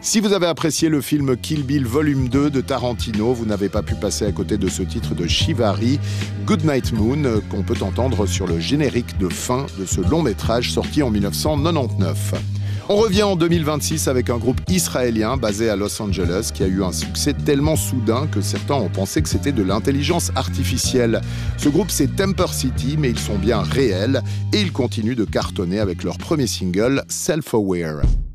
Si vous avez apprécié le film Kill Bill Volume 2 de Tarantino, vous n'avez pas pu passer à côté de ce titre de Shivary, Goodnight Moon, qu'on peut entendre sur le générique de fin de ce long métrage sorti en 1999. On revient en 2026 avec un groupe israélien basé à Los Angeles qui a eu un succès tellement soudain que certains ont pensé que c'était de l'intelligence artificielle. Ce groupe, c'est Temper City, mais ils sont bien réels et ils continuent de cartonner avec leur premier single, Self-Aware.